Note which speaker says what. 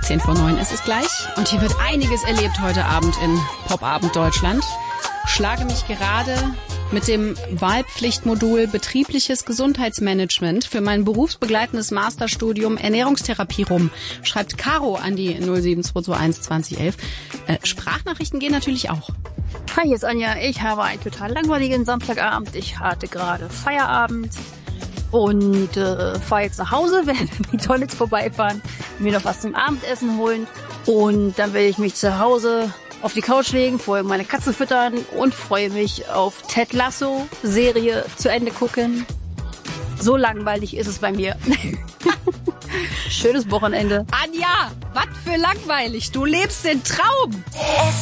Speaker 1: 9:10 ist es gleich. Und hier wird einiges erlebt heute Abend in Popabend Deutschland. Schlage mich gerade mit dem Wahlpflichtmodul Betriebliches Gesundheitsmanagement für mein berufsbegleitendes Masterstudium Ernährungstherapie rum. Schreibt Caro an die 07221 2011. Sprachnachrichten gehen natürlich auch.
Speaker 2: Hi, hier ist Anja. Ich habe einen total langweiligen Samstagabend. Ich hatte gerade Feierabend und fahre jetzt nach Hause, werde McDonald's vorbeifahren, mir noch was zum Abendessen holen und dann werde ich mich zu Hause auf die Couch legen, vorher meine Katze füttern und freue mich auf Ted Lasso Serie zu Ende gucken. So langweilig ist es bei mir. Schönes Wochenende.
Speaker 1: Anja, was für langweilig. Du lebst den Traum.